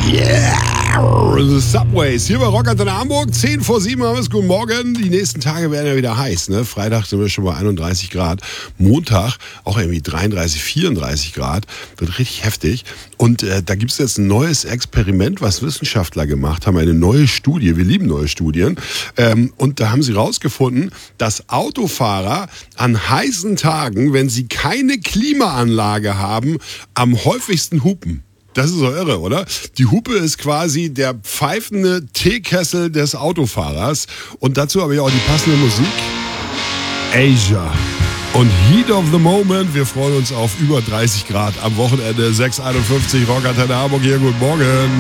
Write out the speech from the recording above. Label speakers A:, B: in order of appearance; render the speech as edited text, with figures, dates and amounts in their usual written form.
A: The Subways, hier bei Rockantenne Hamburg, 10 vor 7 haben wir es, guten Morgen. Die nächsten Tage werden ja wieder heiß, ne? Freitag sind wir schon bei 31 Grad, Montag auch irgendwie 33, 34 Grad, wird richtig heftig. Und da gibt es jetzt ein neues Experiment, was Wissenschaftler gemacht haben, eine neue Studie, wir lieben neue Studien. Und da haben sie rausgefunden, dass Autofahrer an heißen Tagen, wenn sie keine Klimaanlage haben, am häufigsten hupen. Das ist so irre, oder? Die Hupe ist quasi der pfeifende Teekessel des Autofahrers. Und dazu habe ich auch die passende Musik. Asia. Und Heat of the Moment. Wir freuen uns auf über 30 Grad am Wochenende. 6:51 Rockantenne Hamburg hier. Guten Morgen.